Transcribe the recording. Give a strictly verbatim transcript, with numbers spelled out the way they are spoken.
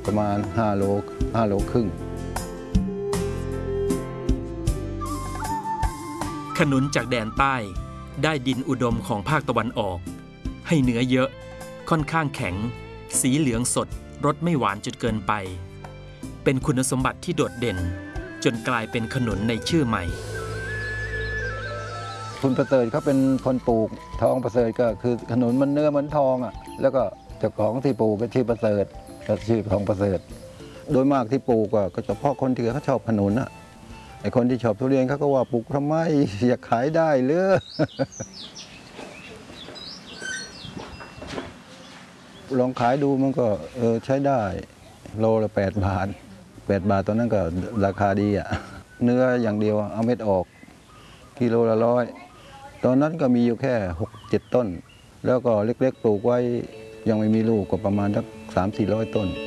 ประมาณห้าโลห้าโลครึ่งขนุนจากแดนใต้ได้ดินอุดมของภาคตะวันออกให้เนื้อเยอะค่อนข้างแข็งสีเหลืองสดรสไม่หวานจนเกินไปเป็นคุณสมบัติที่โดดเด่นจนกลายเป็นขนุนในชื่อใหม่คุณประเสริฐเขาเป็นคนปลูกทองประเสริฐก็คือขนุนมันเนื้อเหมือนทองอ่ะแล้วก็เจ้าของที่ปลูกก็ชื่อประเสริฐก็ชื่อทองประเสริฐโดยมากที่ปลูกก็เฉพาะคนที่เขาชอบขนุนอ่ะไอ้คนที่ชอบทุเรียนเขาก็ว่าปลูกทำไมอยากขายได้หรือ ลองขายดูมันก็เออใช้ได้โลละแปดบาทแปดบาทตอนนั้นก็ราคาดีอ่ะเนื้ออย่างเดียวเอาเม็ดออกกิโลละร้อยตอนนั้นก็มีอยู่แค่หกเจ็ดต้นแล้วก็เล็กๆปลูกไว้ยังไม่มีลูกก็ประมาณสักสามสี่ร้อยต้น